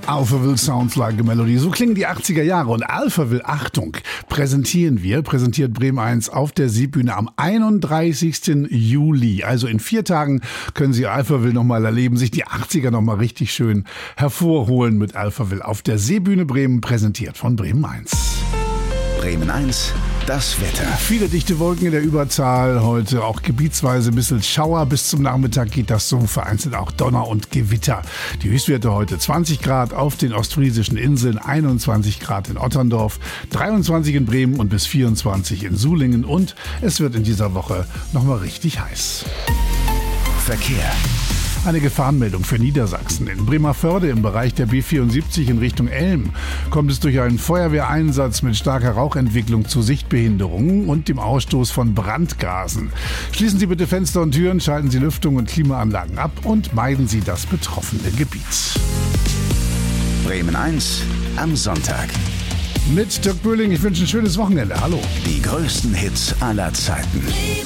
Alphaville Sounds Like a Melody. So klingen die 80er Jahre. Und Alphaville, Achtung, präsentiert Bremen 1 auf der Seebühne am 31. Juli. Also in 4 Tagen können Sie Alphaville nochmal erleben, sich die 80er nochmal richtig schön hervorholen mit Alphaville auf der Seebühne Bremen, präsentiert von Bremen 1. Bremen 1, das Wetter. Viele dichte Wolken in der Überzahl, heute auch gebietsweise ein bisschen Schauer. Bis zum Nachmittag geht das so, vereinzelt auch Donner und Gewitter. Die Höchstwerte heute 20 Grad auf den ostfriesischen Inseln, 21 Grad in Otterndorf, 23 in Bremen und bis 24 in Sulingen. Und es wird in dieser Woche nochmal richtig heiß. Verkehr. Eine Gefahrenmeldung für Niedersachsen. In Bremervörde im Bereich der B74 in Richtung Elm kommt es durch einen Feuerwehreinsatz mit starker Rauchentwicklung zu Sichtbehinderungen und dem Ausstoß von Brandgasen. Schließen Sie bitte Fenster und Türen, schalten Sie Lüftung und Klimaanlagen ab und meiden Sie das betroffene Gebiet. Bremen 1 am Sonntag. Mit Dirk Böhling, ich wünsche ein schönes Wochenende. Hallo. Die größten Hits aller Zeiten.